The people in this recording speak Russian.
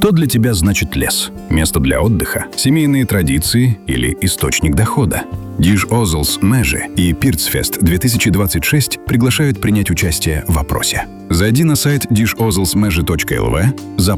Что для тебя значит лес? Место для отдыха, семейные традиции или источник дохода? Диж Озлс Межи и Пирцфест 2026 приглашают принять участие в опросе. Зайди на сайт dishozlsmeji.lv,